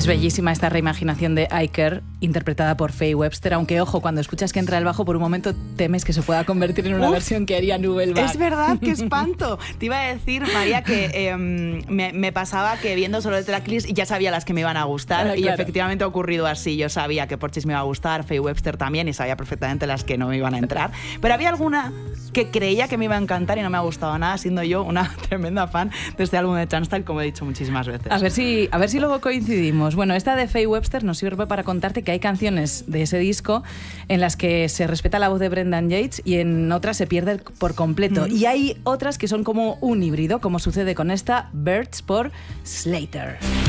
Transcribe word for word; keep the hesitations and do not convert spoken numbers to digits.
Es bellísima esta reimaginación de I Care, interpretada por Faye Webster, aunque ojo, cuando escuchas que entra el bajo, por un momento temes que se pueda convertir en una Uf, versión que haría Nubelbach. Es verdad, qué espanto. Te iba a decir, María, que eh, me, me pasaba que viendo solo el tracklist ya sabía las que me iban a gustar, ah, y claro. efectivamente ha ocurrido así. Yo sabía que Porches me iba a gustar, Faye Webster también, y sabía perfectamente las que no me iban a entrar. Pero había alguna que creía que me iba a encantar y no me ha gustado nada, siendo yo una tremenda fan de este álbum de Chance-Style, como he dicho muchísimas veces. A ver si, a ver si luego coincidimos. Bueno, esta de Faye Webster nos sirve para contarte que hay canciones de ese disco en las que se respeta la voz de Brendan Yates y en otras se pierde por completo. Mm. Y hay otras que son como un híbrido, como sucede con esta Birds por Slater.